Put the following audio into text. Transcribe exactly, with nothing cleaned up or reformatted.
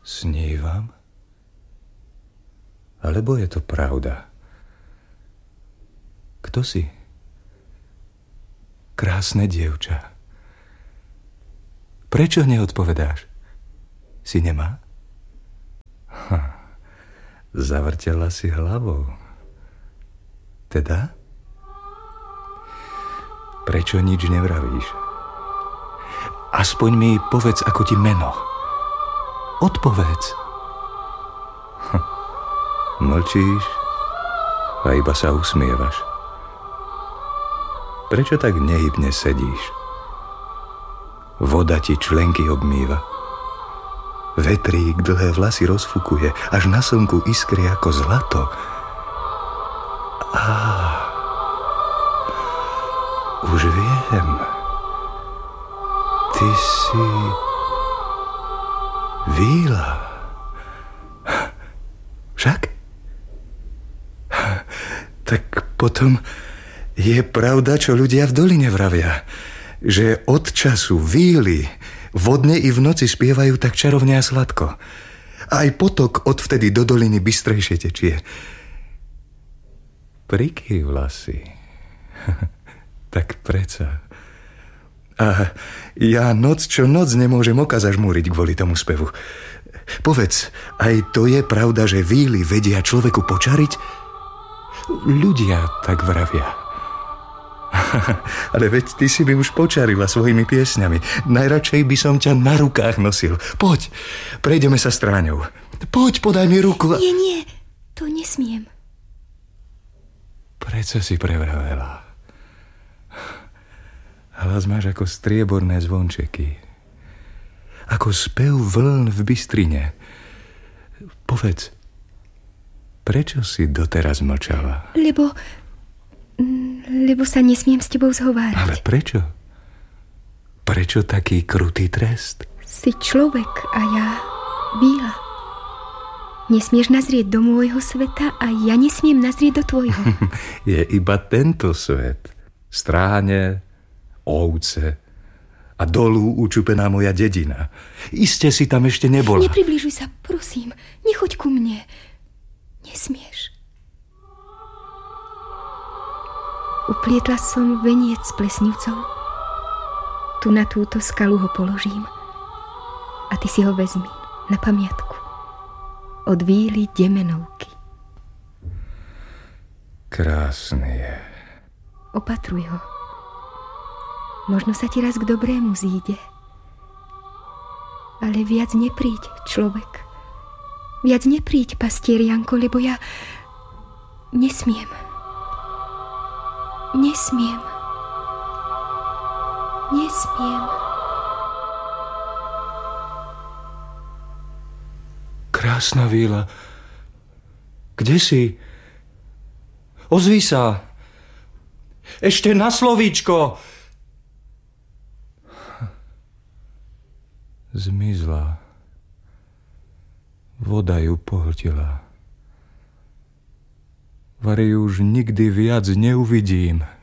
Snívam? Alebo je to pravda? Kto si? Krásne dievča. Prečo neodpovedáš? Si nemá? Ha, zavrtela si hlavou. Teda? Prečo nič nevravíš? Aspoň mi povedz, ako ti meno. Odpovedz. Hm. Mlčíš a iba sa usmievaš. Prečo tak nehybne sedíš? Voda ti členky obmýva. Vetrík dlhé vlasy rozfukuje, až na slnku iskrie ako zlato. Á, už viem. Ty si Víla. Však? Tak potom je pravda, čo ľudia v doline vravia, že od času víly vodne i v noci spievajú tak čarovne a sladko. Aj potok odvtedy do doliny bystrejšie tečie. Prikývla si. Tak preca. A ja noc čo noc nemôžem oka zažmúriť kvôli tomu spevu. Povedz, aj to je pravda, že víly vedia človeku počariť? Ľudia tak vravia. Ale veď ty si by už počarila svojimi piesňami. Najradšej by som ťa na rukách nosil. Poď, prejdeme sa stráňou. Poď, podaj mi ruku. Nie, nie, to nesmiem. Prečo si prevravela? Hlas máš ako strieborné zvončeky. Ako spev vln v bystrine. Povedz, prečo si doteraz mlčala? Lebo... Lebo sa nesmiem s tebou zhovárať. Ale prečo? Prečo taký krutý trest? Si človek a ja Víla. Nesmieš nazrieť do môjho sveta a ja nesmiem nazrieť do tvojho. Je iba tento svet. Stráne, ovce a dolu učupená moja dedina. Iste si tam ešte nebola. Nepribližuj sa, prosím. Nechoď ku mne. Nesmieš. Uplietla som veniec s plesnivcov. Tu na túto skalu ho položím. A ty si ho vezmi na pamiatku. Od Víly Demenovky. Krásny je. Opatruj ho. Možno sa ti raz k dobrému zíde. Ale viac nepríď, človek. Viac nepríď, pastier Janko, lebo ja nesmiem. Nesmiem. Nesmiem. Krásna Víla. Kde si? Ozví sa. Ešte na slovíčko. Zmizla. Voda ju pohltila. Vari už nikdy viac neuvidím.